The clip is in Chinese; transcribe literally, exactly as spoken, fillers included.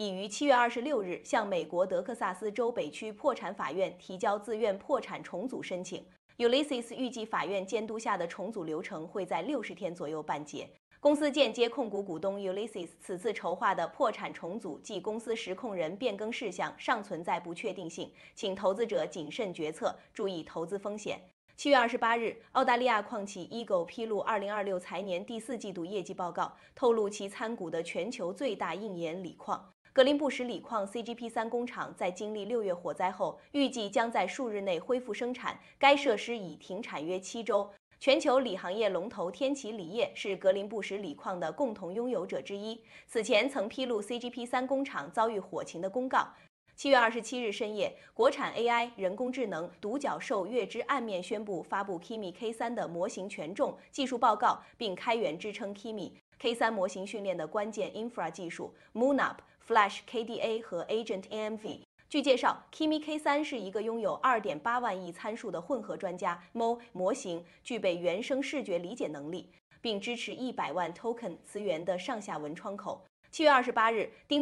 已于七月二十六日向美国德克萨斯州北区破产法院提交自愿破产重组申请。Ulysses 预计法院监督下的重组流程会在六十天左右办结。公司间接控股股东 Ulysses 此次筹划的破产重组及公司实控人变更事项尚存在不确定性，请投资者谨慎决策，注意投资风险。七月二十八日，澳大利亚矿企 Eagle 披露二零二六财年第四季度业绩报告，透露其参股的全球最大硬盐锂矿格林布什锂矿 C G P 三 工厂在经历六月火灾后，预计将在数日内恢复生产。该设施已停产约七周。全球锂行业龙头天齐锂业是格林布什锂矿的共同拥有者之一，此前曾披露 C G P 三 工厂遭遇火情的公告。七月二十七日深夜，国产 A I 人工智能独角兽月之暗面宣布发布 Kimi K 三 的模型权重技术报告，并开源支撑 Kimi K 三 模型训练的关键 infra 技术 MoonUp、Flash K D A 和 Agent A M V。据介绍 ，Kimi K 三 是一个拥有 二点八万亿参数的混合专家 M O 模型，具备原生视觉理解能力，并支持一百万 token 词源的上下文窗口。七月二十八日，丁